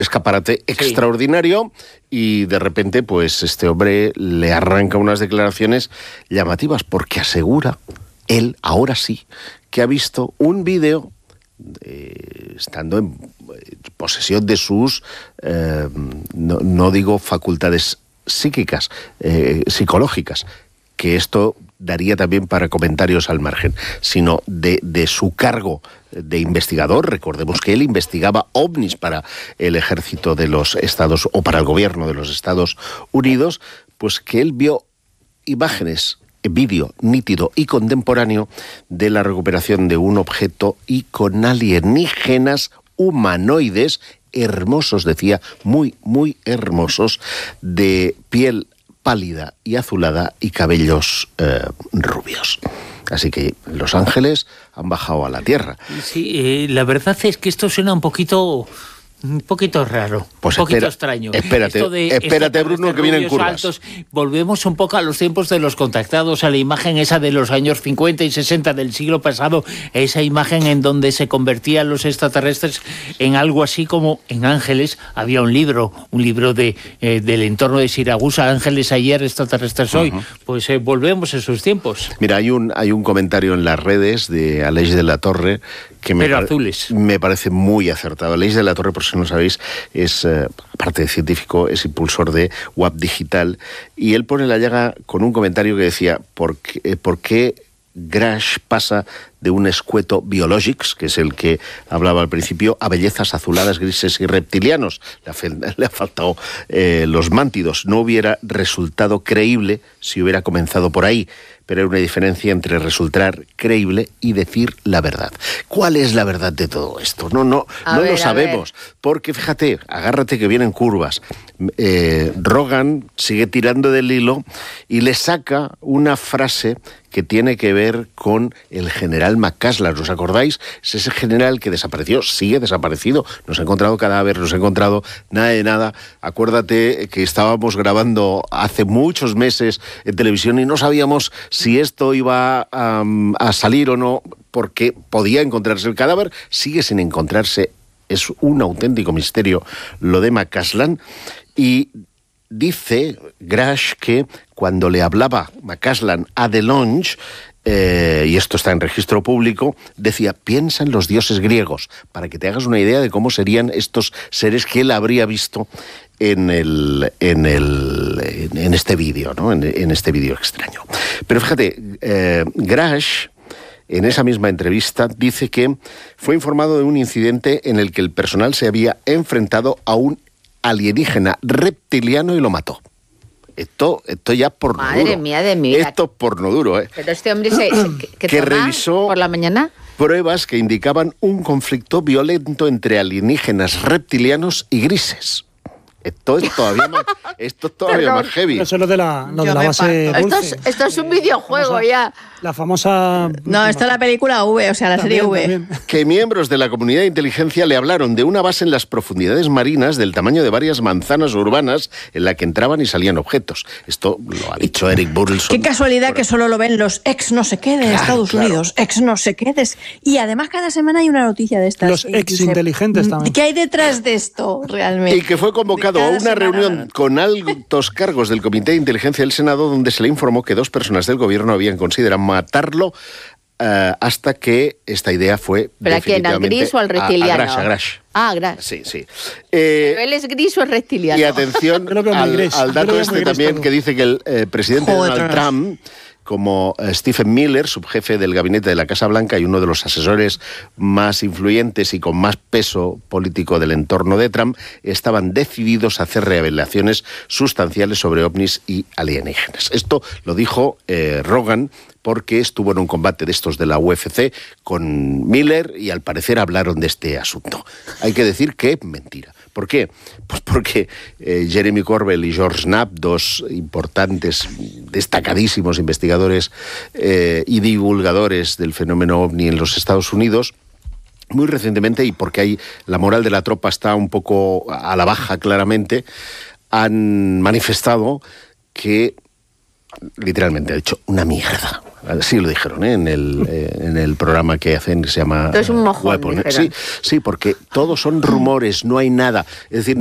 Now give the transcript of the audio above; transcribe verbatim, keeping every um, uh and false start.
escaparate extraordinario y de repente pues este hombre le arranca unas declaraciones llamativas porque asegura, él ahora sí, que ha visto un vídeo eh, estando en posesión de sus, eh, no, no digo facultades psíquicas, eh, psicológicas, que esto daría también para comentarios al margen, sino de, de su cargo de investigador. Recordemos que él investigaba ovnis para el ejército de los Estados, o para el gobierno de los Estados Unidos, pues que él vio imágenes, vídeo nítido y contemporáneo de la recuperación de un objeto y con alienígenas humanoides hermosos, decía, muy, muy hermosos, de piel pálida y azulada y cabellos eh, rubios. Así que Los Ángeles han bajado a la tierra. Sí, eh, la verdad es que esto suena un poquito... Un poquito raro, pues un poquito espera, extraño. Espérate, Esto de, espérate esto Bruno, que vienen curvas. Altos, volvemos un poco a los tiempos de los contactados, a la imagen esa de los años cincuenta y sesenta del siglo pasado, esa imagen en donde se convertían los extraterrestres en algo así como en ángeles. Había un libro, un libro de eh, del entorno de Siragusa, Ángeles ayer, extraterrestres hoy. Uh-huh. Pues eh, volvemos a esos tiempos. Mira, hay un, hay un comentario en las redes de Aleix de la Torre que me, Pero par- azules. me parece muy acertado. Aleix de la Torre, por si no lo sabéis, es, eh, aparte de científico, es impulsor de W A P Digital, y él pone la llaga con un comentario que decía, ¿por qué, eh, ¿por qué Grash pasa de un escueto biologics, que es el que hablaba al principio, a bellezas azuladas, grises y reptilianos? Le ha, fe- le ha faltado eh, los mántidos. No hubiera resultado creíble si hubiera comenzado por ahí, pero hay una diferencia entre resultar creíble y decir la verdad. ¿Cuál es la verdad de todo esto? No, no, a no ver, lo sabemos, porque fíjate, agárrate que vienen curvas. Eh, Rogan sigue tirando del hilo y le saca una frase que tiene que ver con el general McCasland. ¿Os acordáis? Es ese general que desapareció, sigue desaparecido. Nos ha encontrado cadáver, nos ha encontrado nada de nada. Acuérdate que estábamos grabando hace muchos meses en televisión y no sabíamos si esto iba a, a salir o no, porque podía encontrarse el cadáver. Sigue sin encontrarse. Es un auténtico misterio lo de McCasland. Y dice Grash que cuando le hablaba McCasland a DeLonge, eh, y esto está en registro público, decía, piensa en los dioses griegos, para que te hagas una idea de cómo serían estos seres que él habría visto en el en el en este vídeo, ¿no? En, en este vídeo extraño. Pero fíjate, eh, Grash, en esa misma entrevista, dice que fue informado de un incidente en el que el personal se había enfrentado a un alienígena reptiliano y lo mató. Esto, esto ya porno Madre duro. Madre mía de mí. Esto es porno duro, ¿eh? Pero este hombre se, se, que, que, que toma revisó por la mañana pruebas que indicaban un conflicto violento entre alienígenas reptilianos y grises. Esto es todavía más, esto es todavía más heavy. Eso es lo de la, lo de la base esto es, esto es un videojuego famosa, ya. La famosa... No, esto es la película V, o sea, la también, serie V. También. Que miembros de la comunidad de inteligencia le hablaron de una base en las profundidades marinas del tamaño de varias manzanas urbanas en la que entraban y salían objetos. Esto lo ha dicho Eric Burleson. Qué casualidad que solo lo ven los ex no sé qué de Claro, Estados claro. Unidos, ex no sé qué. de- Y además cada semana hay una noticia de estas. Los que ex dice, inteligentes también. ¿qué hay detrás de esto realmente? Y que fue convocado De a cada una semana reunión la- con altos cargos del Comité de Inteligencia del Senado, donde se le informó que dos personas del gobierno habían considerado matarlo, eh, hasta que esta idea fue ¿Pero a quién? ¿Al definitivamente gris o al a- reptiliano? A Grash, a Grash. Ah, Grash. Sí, sí. Eh, ¿Pero él es gris o es reptiliano? y atención Yo lo veo muy al, gris. al Yo dato lo veo este muy gris también todo. que dice que el eh, presidente Juego de Donald Tronos. Trump, como eh, Stephen Miller, subjefe del gabinete de la Casa Blanca y uno de los asesores más influyentes y con más peso político del entorno de Trump, estaban decididos a hacer revelaciones sustanciales sobre ovnis y alienígenas. Esto lo dijo eh, Rogan, porque estuvo en un combate de estos de la U F C con Miller y al parecer hablaron de este asunto. Hay que decir que mentira. ¿Por qué? Pues porque eh, Jeremy Corbell y George Knapp, dos importantes, destacadísimos investigadores eh, y divulgadores del fenómeno ovni en los Estados Unidos, muy recientemente, y porque hay, la moral de la tropa está un poco a la baja claramente, han manifestado que literalmente ha dicho una mierda. Así lo dijeron, ¿eh? en, el, eh, en el programa que hacen que se llama Entonces un mojón, Weapon, ¿eh? dijeron. Sí, sí, porque todos son rumores, no hay nada. Es decir,